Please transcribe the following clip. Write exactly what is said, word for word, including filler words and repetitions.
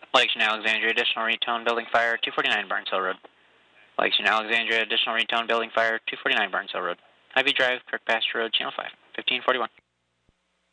Lexington, Alexandria, additional retone, building fire, two forty-nine Burns Hill Road. Lexington, Alexandria, additional retone, building fire, two forty-nine Burns Hill Road. Ivy Drive, Kirkpatrick Road, Channel five, fifteen forty-one.